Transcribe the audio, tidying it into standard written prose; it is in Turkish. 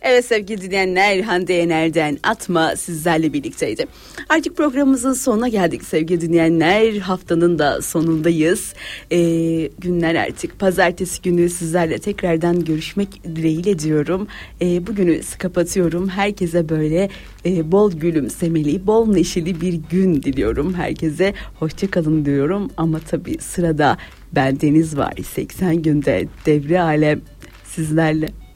Evet sevgili dinleyenler, Hande Yener'den Atma sizlerle birlikteydi. Artık programımızın sonuna geldik sevgili dinleyenler. Haftanın da sonundayız. Günler artık pazartesi günü sizlerle tekrardan görüşmek dileğiyle diyorum. Bugünü kapatıyorum. Herkese böyle bol gülümsemeli, bol neşeli bir gün diliyorum. Herkese hoşça kalın diyorum. Ama tabii sırada bendeniz var. 80 günde devre alem sizlerle.